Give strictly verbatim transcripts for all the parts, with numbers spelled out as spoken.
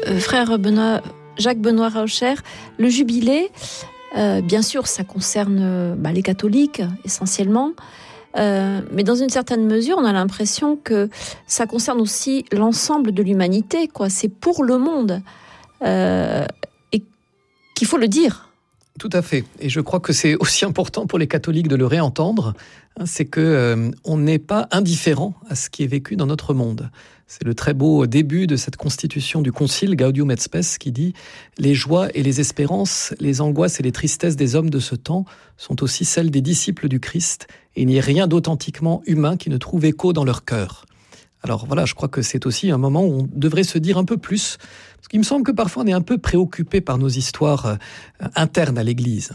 Euh, frère Benoît, Jacques Benoît Raucher, le jubilé, euh, bien sûr, ça concerne bah, les catholiques essentiellement, euh, mais dans une certaine mesure, on a l'impression que ça concerne aussi l'ensemble de l'humanité, quoi. C'est pour le monde euh, et qu'il faut le dire. Tout à fait. Et je crois que c'est aussi important pour les catholiques de le réentendre, hein, c'est qu'on euh, n'est pas indifférent à ce qui est vécu dans notre monde. C'est le très beau début de cette constitution du Concile Gaudium et Spes qui dit « Les joies et les espérances, les angoisses et les tristesses des hommes de ce temps sont aussi celles des disciples du Christ, et il n'y a rien d'authentiquement humain qui ne trouve écho dans leur cœur. » Alors voilà, je crois que c'est aussi un moment où on devrait se dire un peu plus, parce qu'il me semble que parfois on est un peu préoccupé par nos histoires euh, internes à l'Église.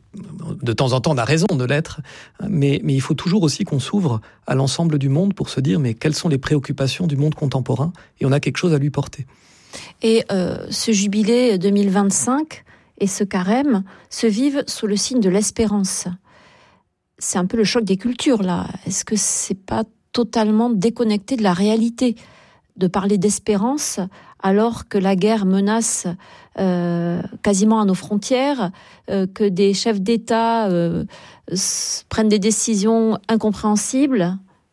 De temps en temps, on a raison de l'être, mais, mais il faut toujours aussi qu'on s'ouvre à l'ensemble du monde pour se dire mais quelles sont les préoccupations du monde contemporain, et on a quelque chose à lui porter. Et euh, ce jubilé deux mille vingt-cinq et ce carême se vivent sous le signe de l'espérance. C'est un peu le choc des cultures là. Est-ce que c'est pas totalement déconnecté de la réalité de parler d'espérance alors que la guerre menace euh, quasiment à nos frontières, euh, que des chefs d'État euh, s- prennent des décisions incompréhensibles?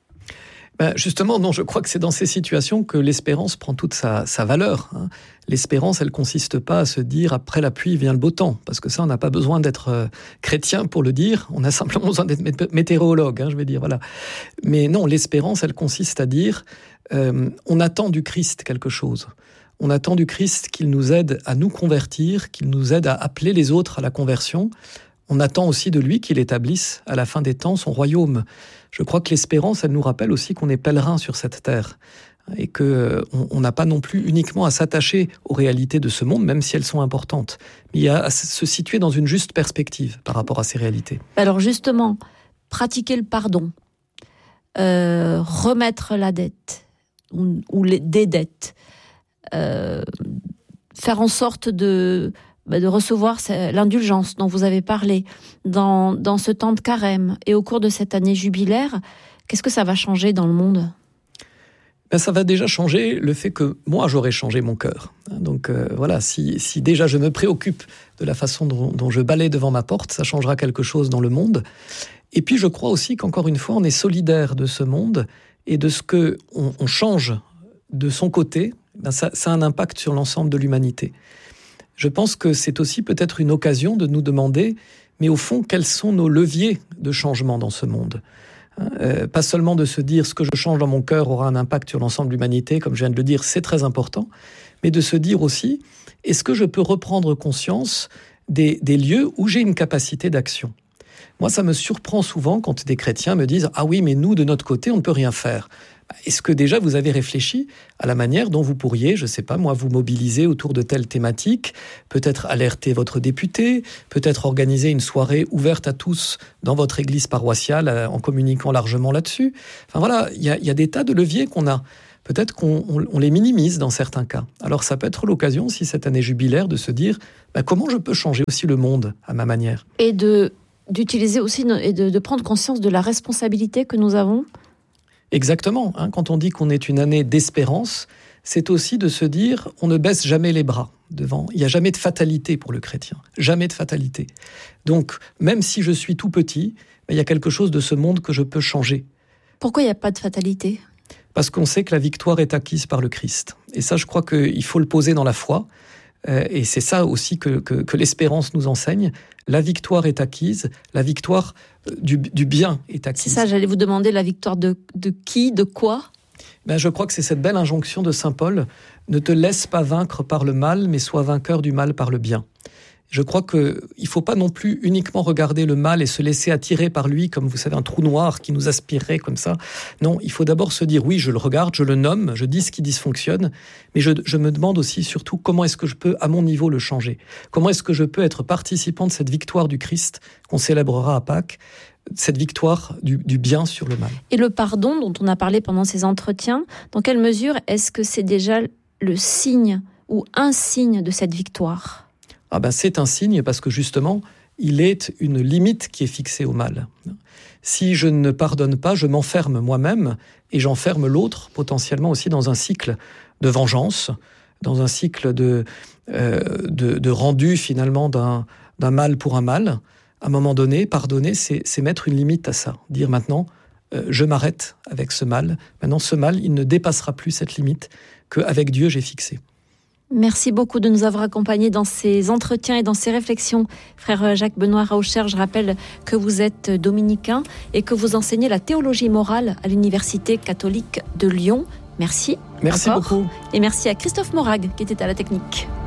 Ben justement, non, je crois que c'est dans ces situations que l'espérance prend toute sa, sa valeur. Hein. L'espérance, elle consiste pas à se dire après la pluie vient le beau temps, parce que ça, on n'a pas besoin d'être euh, chrétien pour le dire. On a simplement besoin d'être mé- météorologue, hein, je vais dire, voilà. Mais non, l'espérance, elle consiste à dire euh, on attend du Christ quelque chose. On attend du Christ qu'il nous aide à nous convertir, qu'il nous aide à appeler les autres à la conversion. On attend aussi de lui qu'il établisse à la fin des temps son royaume. Je crois que l'espérance, elle nous rappelle aussi qu'on est pèlerin sur cette terre et qu'on n'a pas non plus uniquement à s'attacher aux réalités de ce monde, même si elles sont importantes. Mais il y a à se situer dans une juste perspective par rapport à ces réalités. Alors justement, pratiquer le pardon, euh, remettre la dette ou, ou les, des dettes, euh, faire en sorte de... de recevoir l'indulgence dont vous avez parlé dans, dans ce temps de carême et au cours de cette année jubilaire, qu'est-ce que ça va changer dans le monde ? Ben ça va déjà changer le fait que moi, j'aurais changé mon cœur. Donc euh, voilà, si, si déjà je me préoccupe de la façon dont, dont je balaye devant ma porte, ça changera quelque chose dans le monde. Et puis je crois aussi qu'encore une fois, on est solidaire de ce monde et de ce qu'on on change de son côté, ben ça, ça a un impact sur l'ensemble de l'humanité. Je pense que c'est aussi peut-être une occasion de nous demander, mais au fond, quels sont nos leviers de changement dans ce monde ? euh, Pas seulement de se dire ce que je change dans mon cœur aura un impact sur l'ensemble de l'humanité, comme je viens de le dire, c'est très important, mais de se dire aussi, est-ce que je peux reprendre conscience des, des lieux où j'ai une capacité d'action ? Moi, ça me surprend souvent quand des chrétiens me disent « Ah oui, mais nous, de notre côté, on ne peut rien faire ». Est-ce que déjà vous avez réfléchi à la manière dont vous pourriez, je ne sais pas moi, vous mobiliser autour de telle thématique, peut-être alerter votre député, peut-être organiser une soirée ouverte à tous dans votre église paroissiale en communiquant largement là-dessus. Enfin voilà, il y a, y a des tas de leviers qu'on a. Peut-être qu'on on, on les minimise dans certains cas. Alors ça peut être l'occasion, si cette année jubilaire, de se dire bah, comment je peux changer aussi le monde à ma manière. Et de, d'utiliser aussi et de, de prendre conscience de la responsabilité que nous avons. Exactement. Hein, quand on dit qu'on est une année d'espérance, c'est aussi de se dire on ne baisse jamais les bras devant. Il n'y a jamais de fatalité pour le chrétien. Jamais de fatalité. Donc, même si je suis tout petit, il y a quelque chose de ce monde que je peux changer. Pourquoi il n'y a pas de fatalité ? Parce qu'on sait que la victoire est acquise par le Christ. Et ça, je crois qu'il faut le poser dans la foi. Et c'est ça aussi que, que, que l'espérance nous enseigne. La victoire est acquise, la victoire du, du bien est acquise. C'est ça, j'allais vous demander la victoire de, de qui, de quoi ? Ben, je crois que c'est cette belle injonction de saint Paul. Ne te laisse pas vaincre par le mal, mais sois vainqueur du mal par le bien. Je crois qu'il ne faut pas non plus uniquement regarder le mal et se laisser attirer par lui, comme vous savez, un trou noir qui nous aspirerait comme ça. Non, il faut d'abord se dire, oui, je le regarde, je le nomme, je dis ce qui dysfonctionne, mais je, je me demande aussi surtout comment est-ce que je peux, à mon niveau, le changer ? Comment est-ce que je peux être participant de cette victoire du Christ qu'on célébrera à Pâques, cette victoire du, du bien sur le mal ? Et le pardon dont on a parlé pendant ces entretiens, dans quelle mesure est-ce que c'est déjà le signe ou un signe de cette victoire ? Ah ben c'est un signe parce que justement, il est une limite qui est fixée au mal. Si je ne pardonne pas, je m'enferme moi-même et j'enferme l'autre potentiellement aussi dans un cycle de vengeance, dans un cycle de, euh, de, de rendu finalement d'un, d'un mal pour un mal. À un moment donné, pardonner, c'est, c'est mettre une limite à ça. Dire maintenant, euh, je m'arrête avec ce mal. Maintenant, ce mal, il ne dépassera plus cette limite qu'avec Dieu, j'ai fixée. Merci beaucoup de nous avoir accompagnés dans ces entretiens et dans ces réflexions. Frère Jacques-Benoît Rauscher, je rappelle que vous êtes dominicain et que vous enseignez la théologie morale à l'Université catholique de Lyon. Merci. Merci encore. beaucoup. Et merci à Christophe Morag qui était à la technique.